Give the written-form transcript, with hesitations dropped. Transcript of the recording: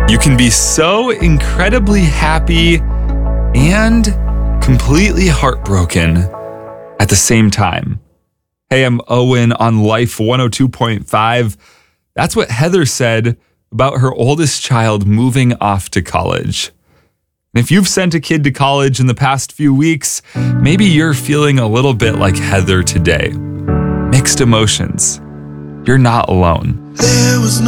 You can be so incredibly happy and completely heartbroken at the same time. Hey, I'm Owen on Life 102.5. That's what Heather said about her oldest child moving off to college. And if you've sent a kid to college in the past few weeks, maybe you're feeling a little bit like Heather today. Mixed emotions. You're not alone. There was